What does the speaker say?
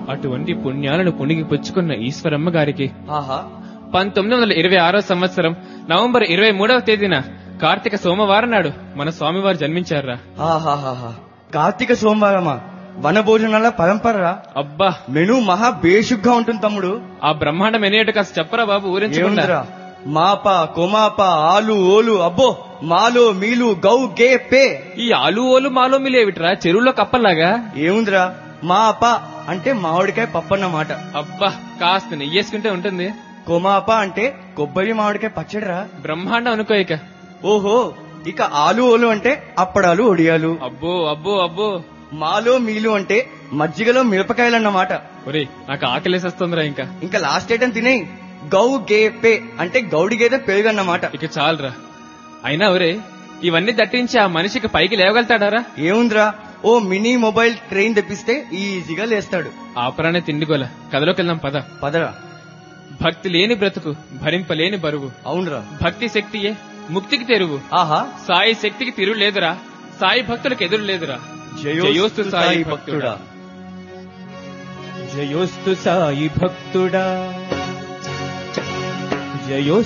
అటువంటి పుణ్యాలను పుణిగి పుచ్చుకున్న ఈశ్వరమ్మ గారికి ఆహా 1926 సంవత్సరం నవంబర్ 23వ తేదీన కార్తీక సోమవారం నాడు మన స్వామివారు జన్మించారా. ఆహాహా కార్తీక సోమవారమా? వన భోజనాల పరంపర. అబ్బా మెను మహా బేషుగ్గా ఉంటుంది తమ్ముడు. ఆ బ్రహ్మాండం ఎనేటి కాస్త చెప్పరా బాబు, ఊరించకుండా. మాప కొమాప ఆలు ఓలు అబ్బో మాలో మీలు గౌ గే పే. ఈ ఆలు ఓలు మాలో మీలేవిట్రా, చెరువులో కప్పల్లాగా? ఏముందిరా, మాప అంటే మామిడికాయ పప్పన్నమాట. అబ్బా కాస్త నెయ్యేసుకుంటే ఉంటుంది. కొమాప అంటే కొబ్బరి మామిడికాయ పచ్చడిరా. బ్రహ్మాండం అనుకో ఇక. ఓహో, ఇక ఆలు ఓలు అంటే అప్పడాలు ఒడియాలు. అబ్బో అబ్బో అబ్బో. మాలో మీలు అంటే మజ్జిగలో మిరపకాయలన్నమాట. ఒరే నాకు ఆకలేసేస్తుందిరా. ఇంకా లాస్ట్ ఐటమ్ తినేయి. గౌ గే పే అంటే గౌడి గేదె పెరుగన్నమాట. ఇక చాలరా. అయినా ఒరే ఇవన్నీ దట్టించి ఆ మనిషికి పైకి లేవగలుగుతాడారా? ఏముందిరా, ఓ మినీ మొబైల్ ట్రైన్ తెప్పిస్తే ఈజీగా లేస్తాడు. ఆపరానే తిండిగోల. కథలోకి వెళ్దాం పద. పదరా. భక్తి లేని బ్రతుకు, భరింపలేని బరువు. అవునరా, భక్తి శక్తియే ముక్తికి తెరువు. ఆహా, సాయి శక్తికి తిరుగు లేదురా, సాయి భక్తులకు ఎదురు లేదురా. జయోస్తు సాయి భక్తుడా, జయోస్తు సాయి భక్తుడా, జయోస్తు